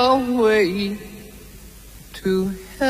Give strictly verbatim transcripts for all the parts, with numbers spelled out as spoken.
Away to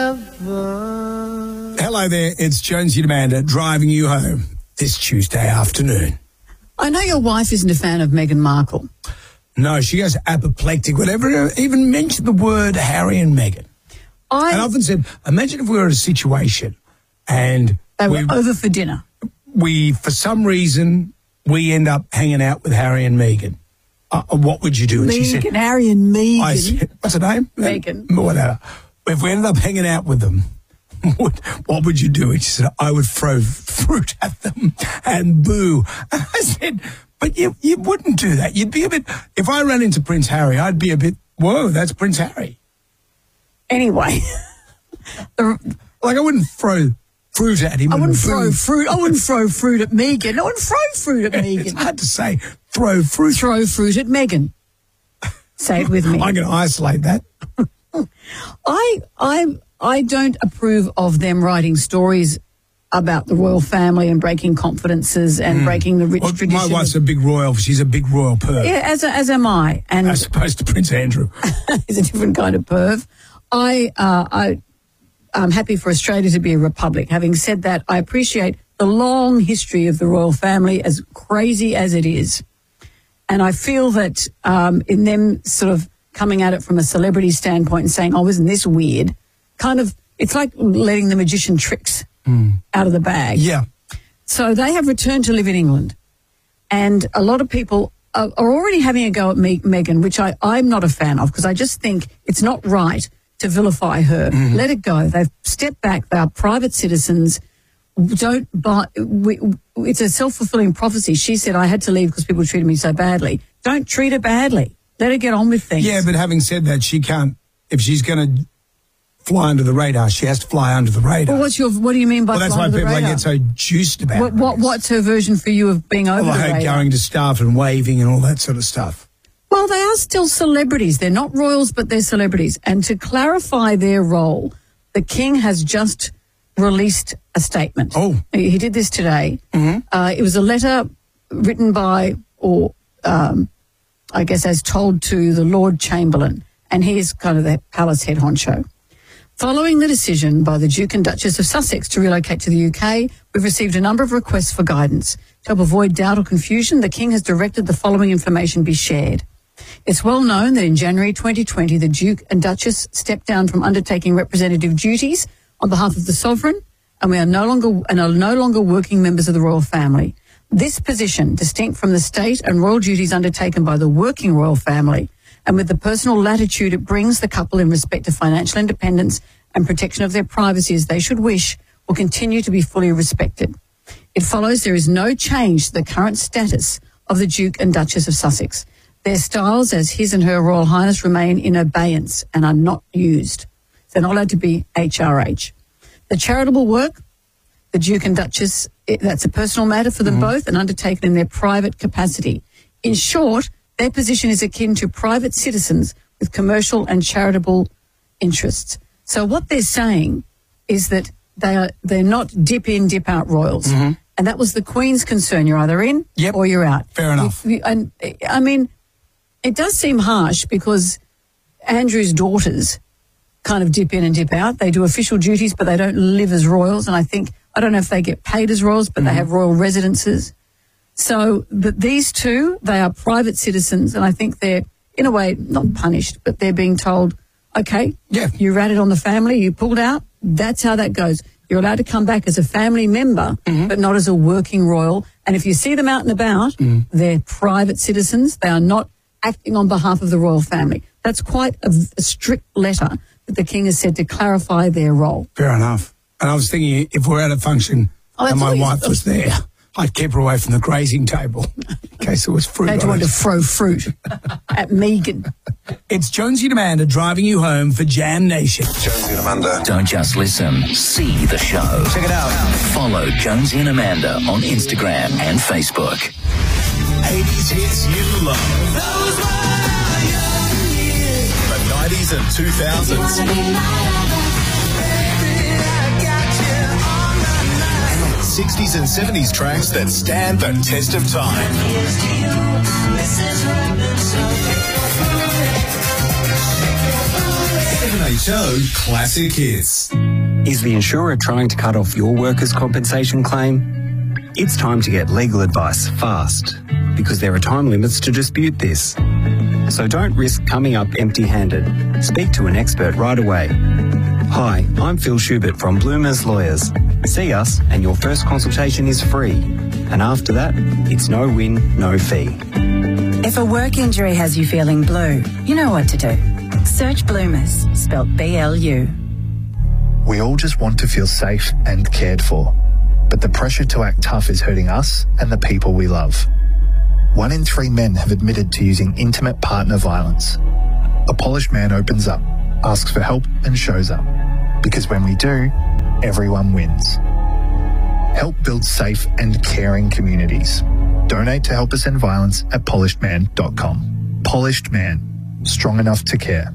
heaven. Hello there, it's Jonesy and Amanda driving you home this Tuesday afternoon. I know your wife isn't a fan of Meghan Markle. No, she goes apoplectic, whatever, even mention the word Harry and Meghan. I, and I often said, imagine if we were in a situation and they were we, over for dinner. We, for some reason, we end up hanging out with Harry and Meghan. Uh, what would you do? And Meghan, she said, Harry and Meghan. I said, what's her name? Meghan. Whatever. If we ended up hanging out with them, what, what would you do? And she said, I would throw fruit at them and boo. And I said, but you, you wouldn't do that. You'd be a bit, if I ran into Prince Harry, I'd be a bit, whoa, that's Prince Harry. Anyway. the, like I wouldn't throw fruit at him. I wouldn't throw fruit. I wouldn't throw fruit at Meghan. I wouldn't throw fruit at Meghan. It's hard to say. Throw fruit. Throw fruit at Meghan. Say it with me. I'm going to isolate that. I I I don't approve of them writing stories about the royal family and breaking confidences and mm. breaking the rich well, tradition. My wife's a big royal. She's a big royal perv. Yeah, as as am I. And as opposed to Prince Andrew. He's a different kind of perv. I uh, I I'm happy for Australia to be a republic. Having said that, I appreciate the long history of the royal family, as crazy as it is. And I feel that um, in them sort of coming at it from a celebrity standpoint and saying, oh, isn't this weird? Kind of, it's like letting the magician tricks mm. out of the bag. Yeah. So they have returned to live in England. And a lot of people are, are already having a go at me, Meghan, which I, I'm not a fan of, because I just think it's not right to vilify her. Mm. Let it go. They've stepped back. They are private citizens. Don't buy, we, it's a self-fulfilling prophecy. She said, I had to leave because people treated me so badly. Don't treat her badly. Let her get on with things. Yeah, but having said that, she can't, if she's going to fly under the radar, she has to fly under the radar. Well, what's your, what do you mean by well, fly under the radar? Well, that's why people get so juiced about what, it. What, what's her version for you of being over well, the her radar? Going to staff and waving and all that sort of stuff. Well, they are still celebrities. They're not royals, but they're celebrities. And to clarify their role, the King has just released a statement. Oh. He did this today. Mm-hmm. Uh, it was a letter written by, or um, I guess as told to the Lord Chamberlain, and he is kind of the palace head honcho. Following the decision by the Duke and Duchess of Sussex to relocate to the U K, we've received a number of requests for guidance. To help avoid doubt or confusion, the King has directed the following information be shared. It's well known that in January twenty twenty, the Duke and Duchess stepped down from undertaking representative duties on behalf of the Sovereign, and we are no longer and are no longer working members of the royal family. This position, distinct from the state and royal duties undertaken by the working royal family, and with the personal latitude it brings the couple in respect to financial independence and protection of their privacy as they should wish, will continue to be fully respected. It follows there is no change to the current status of the Duke and Duchess of Sussex. Their styles as His and Her Royal Highness remain in abeyance and are not used. They're not allowed to be H R H. The charitable work, the Duke and Duchess, it, that's a personal matter for them mm-hmm. both and undertaken in their private capacity. In short, their position is akin to private citizens with commercial and charitable interests. So what they're saying is that they are, they're not dip in, dip out royals. Mm-hmm. And that was the Queen's concern. You're either in yep. or you're out. Fair enough. You, you, and I mean, it does seem harsh because Andrew's daughters kind of dip in and dip out. They do official duties, but they don't live as royals. And I think, I don't know if they get paid as royals, but mm-hmm. they have royal residences. So, but these two, they are private citizens, and I think they're, in a way, not punished, but they're being told, okay, yeah. you ratted on the family, you pulled out, that's how that goes. You're allowed to come back as a family member, mm-hmm. but not as a working royal. And if you see them out and about, mm. they're private citizens. They are not acting on behalf of the royal family. That's quite a, a strict letter that the King has said to clarify their role. Fair enough. And I was thinking, if we're at a function oh, and my wife was there, I'd keep her away from the grazing table in case there was fruit. They want to throw fruit at Meghan. It's Jonesy and Amanda driving you home for Jam Nation. Jonesy and Amanda. Don't just listen, see the show. Check it out. Follow Jonesy and Amanda on Instagram and Facebook. eighties hits you love. Those were young years. The nineties and two thousands. sixties and seventies tracks that stand the test of time. H O Classic Hits. Is the insurer trying to cut off your workers' compensation claim? It's time to get legal advice fast, because there are time limits to dispute this. So don't risk coming up empty-handed. Speak to an expert right away. Hi, I'm Phil Schubert from Bloomers Lawyers. See us and your first consultation is free. And after that, it's no win, no fee. If a work injury has you feeling blue, you know what to do. Search Bloomers, spelt B L U. We all just want to feel safe and cared for. But the pressure to act tough is hurting us and the people we love. One in three men have admitted to using intimate partner violence. A polished man opens up, asks for help and shows up. Because when we do, everyone wins. Help build safe and caring communities. Donate to Help Us End Violence at polished man dot com. Polished Man. Strong enough to care.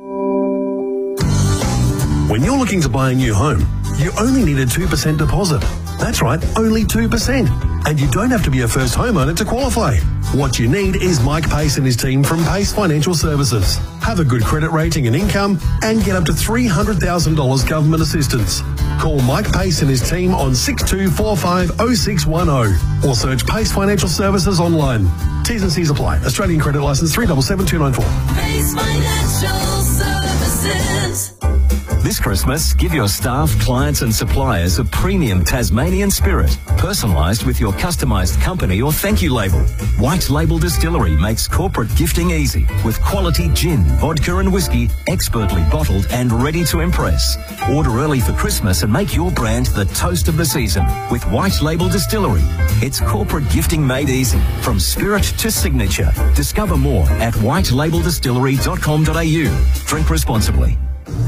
When you're looking to buy a new home, you only need a two percent deposit. That's right, only two percent. And you don't have to be a first homeowner to qualify. What you need is Mike Pace and his team from Pace Financial Services. Have a good credit rating and income and get up to three hundred thousand dollars government assistance. Call Mike Pace and his team on six two four five oh six one oh or search Pace Financial Services online. T's and C's apply. Australian credit licence three seven seven two nine four. Pace Financial Services. This Christmas, give your staff, clients and suppliers a premium Tasmanian spirit, personalised with your customised company or thank you label. White Label Distillery makes corporate gifting easy with quality gin, vodka and whiskey, expertly bottled and ready to impress. Order early for Christmas and make your brand the toast of the season with White Label Distillery. It's corporate gifting made easy, from spirit to signature. Discover more at white label distillery dot com dot a u. Drink responsibly.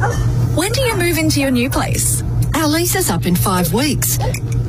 When do you move into your new place? Our lease is up in five weeks.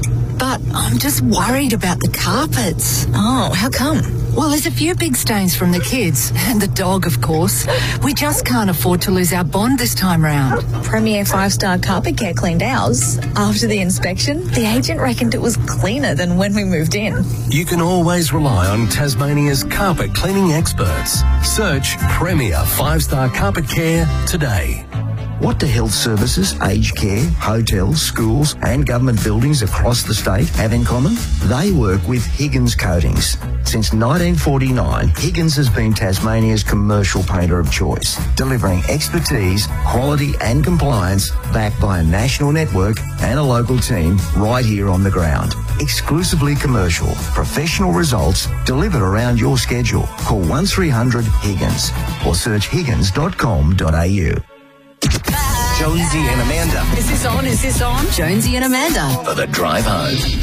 But I'm just worried about the carpets. Oh, how come? Well, there's a few big stains from the kids, and the dog, of course. We just can't afford to lose our bond this time round. Premier five-star Carpet Care cleaned ours. After the inspection, the agent reckoned it was cleaner than when we moved in. You can always rely on Tasmania's carpet cleaning experts. Search Premier five-star Carpet Care today. What do health services, aged care, hotels, schools and government buildings across the state have in common? They work with Higgins Coatings. Since nineteen forty-nine, Higgins has been Tasmania's commercial painter of choice, delivering expertise, quality and compliance backed by a national network and a local team right here on the ground. Exclusively commercial, professional results delivered around your schedule. Call one three hundred Higgins or search higgins dot com dot a u. Jonesy and Amanda. Is this on? Is this on? Jonesy and Amanda. For the drive home.